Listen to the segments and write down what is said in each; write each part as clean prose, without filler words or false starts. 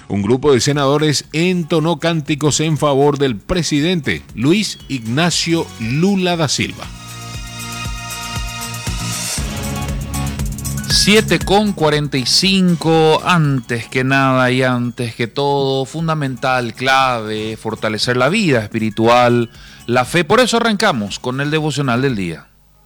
Un grupo de senadores entonó cánticos en favor del presidente Luis Ignacio Lula da Silva. 7:45, antes que nada y antes que todo, fundamental, clave, fortalecer la vida espiritual, la fe. Por eso arrancamos con el devocional del día.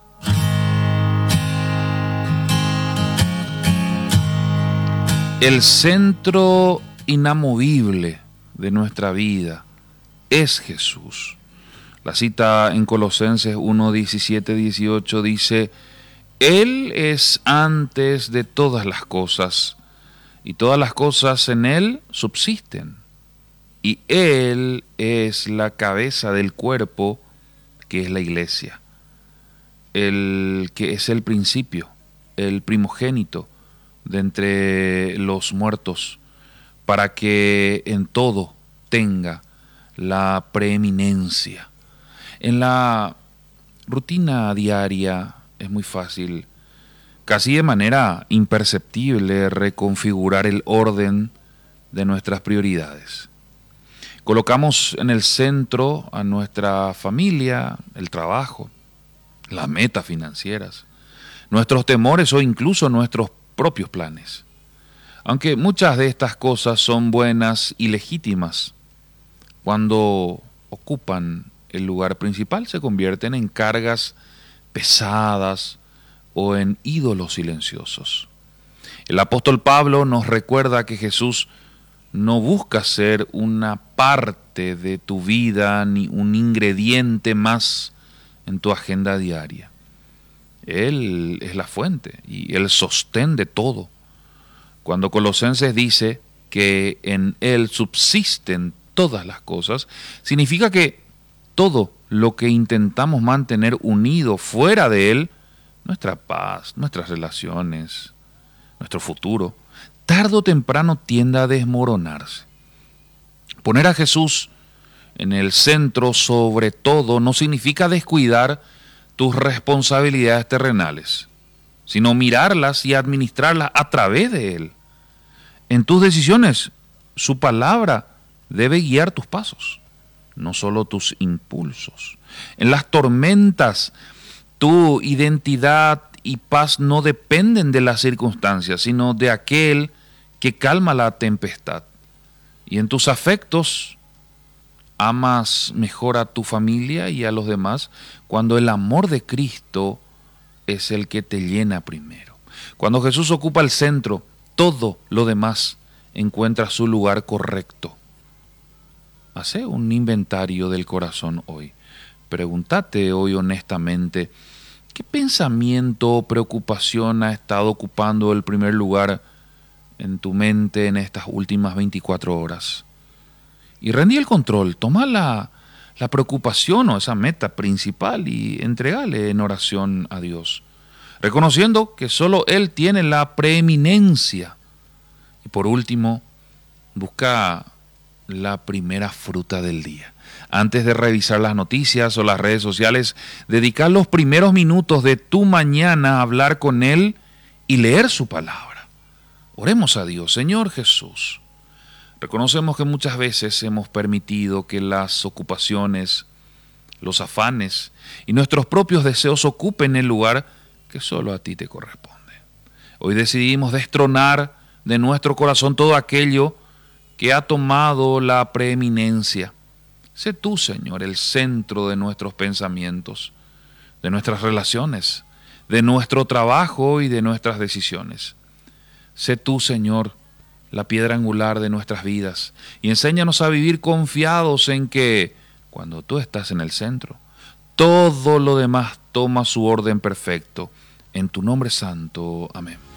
El centro inamovible de nuestra vida es Jesús. La cita en Colosenses 1:17-18 dice: Él es antes de todas las cosas, y todas las cosas en Él subsisten. Y Él es la cabeza del cuerpo, que es la iglesia. El que es el principio, el primogénito de entre los muertos, para que en todo tenga la preeminencia. En la rutina diaria es muy fácil, casi de manera imperceptible, reconfigurar el orden de nuestras prioridades. Colocamos en el centro a nuestra familia, el trabajo, las metas financieras, nuestros temores o incluso nuestros propios planes. Aunque muchas de estas cosas son buenas y legítimas, cuando ocupan el lugar principal se convierten en cargas pesadas o en ídolos silenciosos. El apóstol Pablo nos recuerda que Jesús no busca ser una parte de tu vida ni un ingrediente más en tu agenda diaria. Él es la fuente y el sostén de todo. Cuando Colosenses dice que en Él subsisten todas las cosas, significa que todo lo que intentamos mantener unido fuera de Él, nuestra paz, nuestras relaciones, nuestro futuro, tarde o temprano tiende a desmoronarse. Poner a Jesús en el centro sobre todo no significa descuidar tus responsabilidades terrenales, sino mirarlas y administrarlas a través de Él. En tus decisiones, su palabra debe guiar tus pasos, no solo tus impulsos. En las tormentas, tu identidad y paz no dependen de las circunstancias, sino de aquel que calma la tempestad. Y en tus afectos, amas mejor a tu familia y a los demás cuando el amor de Cristo es el que te llena primero. Cuando Jesús ocupa el centro, todo lo demás encuentra su lugar correcto. Hace un inventario del corazón hoy. Pregúntate hoy honestamente, ¿qué pensamiento o preocupación ha estado ocupando el primer lugar en tu mente en estas últimas 24 horas? Y rendí el control, toma la preocupación o esa meta principal y entregale en oración a Dios, reconociendo que solo Él tiene la preeminencia. Y por último, busca la primera fruta del día. Antes de revisar las noticias o las redes sociales, dedicar los primeros minutos de tu mañana a hablar con Él y leer su palabra. Oremos a Dios. Señor Jesús, reconocemos que muchas veces hemos permitido que las ocupaciones, los afanes y nuestros propios deseos ocupen el lugar que solo a ti te corresponde. Hoy decidimos destronar de nuestro corazón todo aquello que ha tomado la preeminencia. Sé tú, Señor, el centro de nuestros pensamientos, de nuestras relaciones, de nuestro trabajo y de nuestras decisiones. Sé tú, Señor, la piedra angular de nuestras vidas y enséñanos a vivir confiados en que, cuando tú estás en el centro, todo lo demás toma su orden perfecto. En tu nombre santo. Amén.